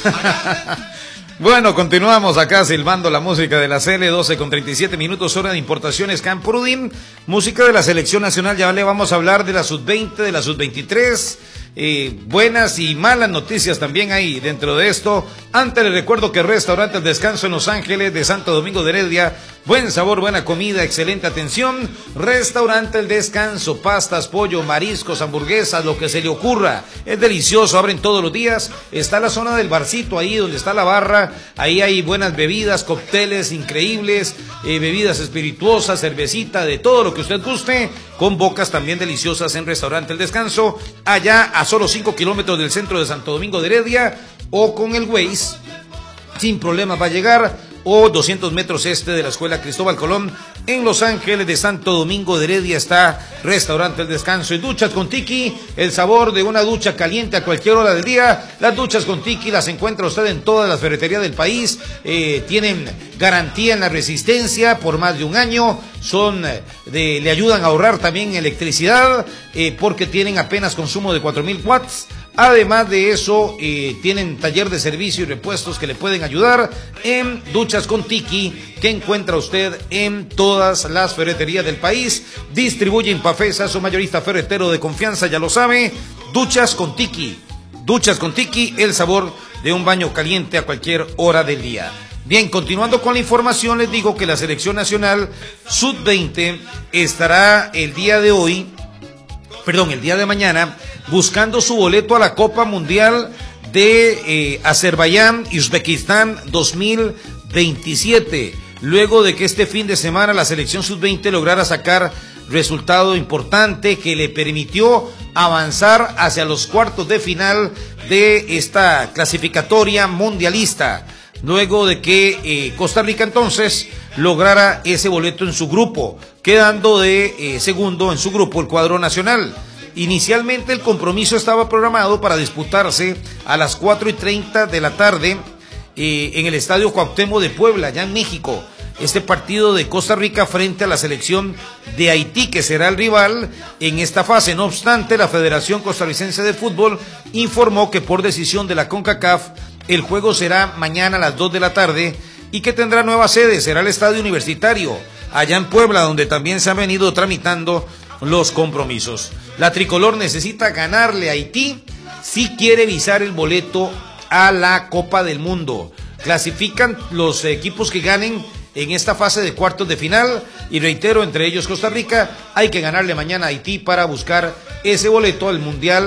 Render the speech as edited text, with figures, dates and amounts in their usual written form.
Bueno, continuamos acá silbando la música de la CL, 12:37 hora de importaciones Camprudim, música de la selección nacional. Ya le vamos a hablar de la sub-20, de la sub-23, buenas y malas noticias también hay dentro de esto. Antes les recuerdo que Restaurante El Descanso en Los Ángeles de Santo Domingo de Heredia, buen sabor, buena comida, excelente atención. Restaurante El Descanso, pastas, pollo, mariscos, hamburguesas, lo que se le ocurra, es delicioso, abren todos los días. Está la zona del barcito ahí donde está la barra, ahí hay buenas bebidas, cócteles increíbles, bebidas espirituosas, cervecita, de todo lo que usted guste, con bocas también deliciosas en Restaurante El Descanso, allá a solo 5 kilómetros del centro de Santo Domingo de Heredia, o con el Waze, sin problema va a llegar, o 200 metros este de la Escuela Cristóbal Colón. En Los Ángeles de Santo Domingo de Heredia está Restaurante El Descanso y Duchas con Tiki, el sabor de una ducha caliente a cualquier hora del día. Las duchas con Tiki las encuentra usted en todas las ferreterías del país, tienen garantía en la resistencia por más de un año, le ayudan a ahorrar también electricidad, porque tienen apenas consumo de 4000 watts. Además de eso, tienen taller de servicio y repuestos que le pueden ayudar en Duchas con Tiki, que encuentra usted en todas las ferreterías del país. Distribuye Impafesa, su mayorista ferretero de confianza, ya lo sabe. Duchas con Tiki. Duchas con Tiki, el sabor de un baño caliente a cualquier hora del día. Bien, continuando con la información, les digo que la selección nacional sub-20 estará el día de mañana, buscando su boleto a la Copa Mundial de Azerbaiyán y Uzbekistán 2027, luego de que este fin de semana la selección sub-20 lograra sacar resultado importante que le permitió avanzar hacia los cuartos de final de esta clasificatoria mundialista, luego de que Costa Rica entonces lograra ese boleto en su grupo, quedando de segundo en su grupo el cuadro nacional. Inicialmente el compromiso estaba programado para disputarse a las 4:30 de la tarde en el Estadio Cuauhtémoc de Puebla, allá en México. Este partido de Costa Rica frente a la selección de Haití, que será el rival en esta fase. No obstante, la Federación Costarricense de Fútbol informó que por decisión de la CONCACAF, el juego será mañana a las 2 de la tarde y que tendrá nueva sede, será el Estadio Universitario, allá en Puebla, donde también se han venido tramitando los compromisos. La tricolor necesita ganarle a Haití si quiere visar el boleto a la Copa del Mundo. Clasifican los equipos que ganen en esta fase de cuartos de final, y reitero, entre ellos Costa Rica. Hay que ganarle mañana a Haití para buscar ese boleto al Mundial